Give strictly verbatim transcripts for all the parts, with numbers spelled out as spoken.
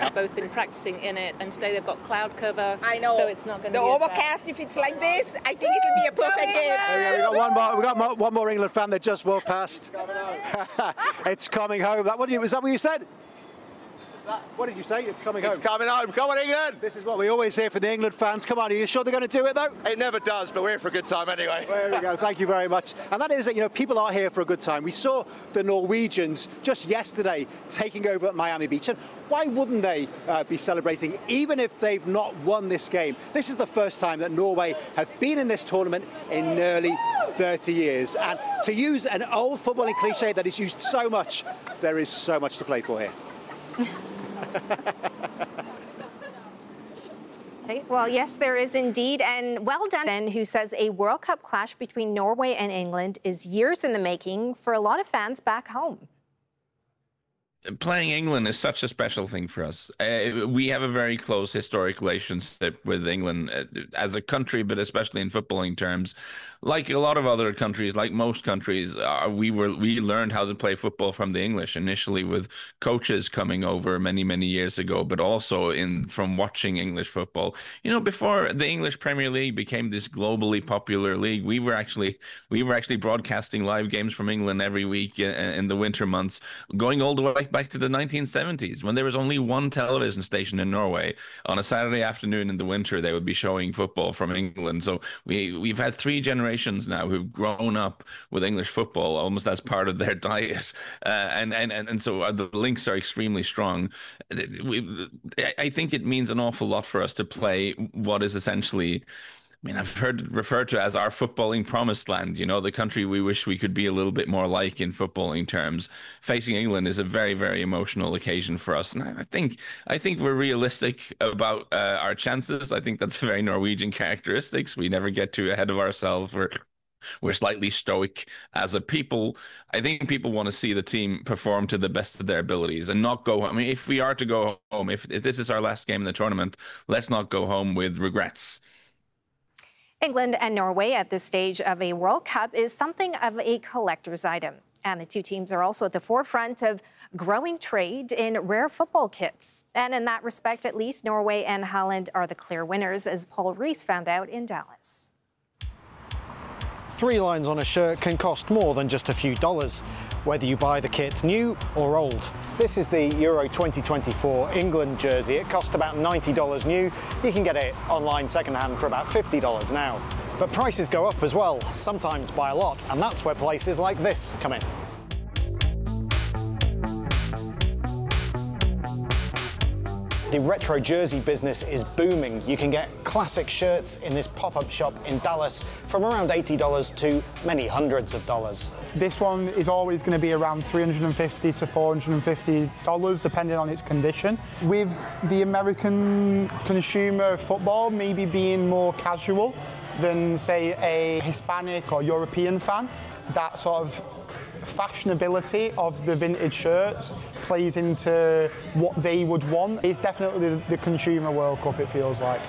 they've both been practicing in it, and today they've got cloud cover. I know. So it's not going to the be overcast. If it's like this, I think it'll be a perfect game. There we go. We got one more. We got mo one more England fan that just walked past. It's coming home. That what you, was that what you said? What did you say? It's coming home. It's coming home. Come on, England! This is what we always hear from the England fans. Come on, are you sure they're going to do it, though? It never does, but we're here for a good time anyway. There we go. Thank you very much. And that is that, you know, people are here for a good time. We saw the Norwegians just yesterday taking over at Miami Beach. And why wouldn't they uh, be celebrating, even if they've not won this game? This is the first time that Norway have been in this tournament in nearly thirty years. And to use an old footballing cliche that is used so much, there is so much to play for here. Okay, well, yes, there is indeed, and well done. Ben, who says a World Cup clash between Norway and England is years in the making for a lot of fans back home. Playing England is such a special thing for us. Uh, we have a very close historic relationship with England uh, as a country, but especially in footballing terms. Like a lot of other countries, like most countries, uh, we were we learned how to play football from the English initially with coaches coming over many many years ago, but also in from watching English football. You know, before the English Premier League became this globally popular league, we were actually we were actually broadcasting live games from England every week in, in the winter months, going all the way back to the nineteen seventies when there was only one television station in Norway. On a Saturday afternoon in the winter, they would be showing football from England. So we we've had three generations now who've grown up with English football almost as part of their diet, uh, and, and and and so the links are extremely strong. We, I think it means an awful lot for us to play what is essentially, I mean, I've heard it referred to as our footballing promised land, you know, the country we wish we could be a little bit more like in footballing terms. Facing England is a very, very emotional occasion for us. And I think I think we're realistic about uh, our chances. I think that's a very Norwegian characteristics. We never get too ahead of ourselves. We're, we're slightly stoic as a people. I think people want to see the team perform to the best of their abilities and not go home. I mean, if we are to go home, if, if this is our last game in the tournament, let's not go home with regrets. England and Norway at this stage of a World Cup is something of a collector's item. And the two teams are also at the forefront of growing trade in rare football kits. And in that respect, at least, Norway and Haaland are the clear winners, as Paul Rees found out in Dallas. Three lines on a shirt can cost more than just a few dollars, whether you buy the kit new or old. This is the Euro twenty twenty-four England jersey. It cost about ninety dollars new. You can get it online second-hand for about fifty dollars now. But prices go up as well, sometimes by a lot, and that's where places like this come in. The retro jersey business is booming. You can get classic shirts in this pop-up shop in Dallas from around eighty dollars to many hundreds of dollars. This one is always going to be around three hundred fifty to four hundred fifty dollars depending on its condition. With the American consumer of football maybe being more casual than, say, a Hispanic or European fan, that sort of fashionability of the vintage shirts plays into what they would want. It's definitely the, the consumer World Cup, it feels like.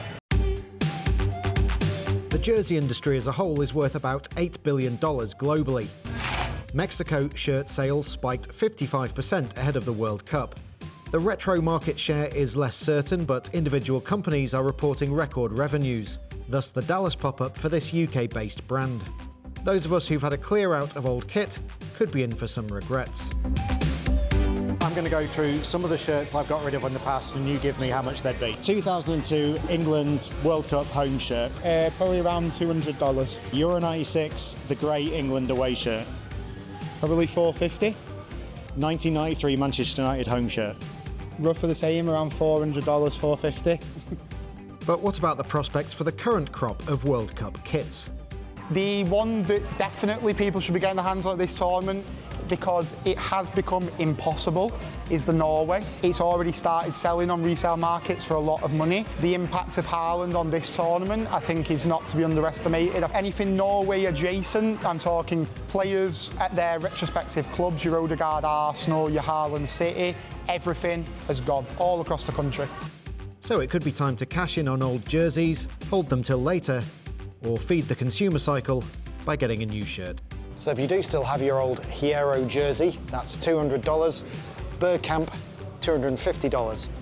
The jersey industry as a whole is worth about eight billion dollars globally. Mexico shirt sales spiked fifty-five percent ahead of the World Cup. The retro market share is less certain, but individual companies are reporting record revenues. Thus the Dallas pop-up for this U K-based brand. Those of us who've had a clear out of old kit could be in for some regrets. I'm going to go through some of the shirts I've got rid of in the past and you give me how much they'd be. two thousand two England World Cup home shirt. Uh, probably around two hundred dollars. Euro ninety-six, the grey England away shirt. Probably four hundred fifty dollars. nineteen ninety-three Manchester United home shirt. Roughly the same, around four hundred dollars, four hundred fifty dollars. But what about the prospects for the current crop of World Cup kits? The one that definitely people should be getting their hands on at this tournament, because it has become impossible, is the Norway. It's already started selling on resale markets for a lot of money. The impact of Haaland on this tournament, I think, is not to be underestimated. Anything Norway adjacent, I'm talking players at their respective clubs, your Odegaard Arsenal, your Haaland City, everything has gone all across the country. So it could be time to cash in on old jerseys, hold them till later, or feed the consumer cycle by getting a new shirt. So if you do still have your old Hierro jersey, that's two hundred dollars. Bergkamp, two hundred fifty dollars.